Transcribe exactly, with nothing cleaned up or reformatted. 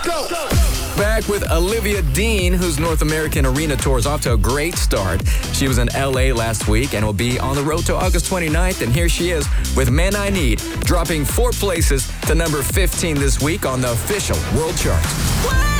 go. Back with Olivia Dean, whose North American arena tour is off to a great start. She was in L A last week and will be on the road to August twenty-ninth. And here she is with Man I Need, dropping four places to number fifteen this week on the official world chart.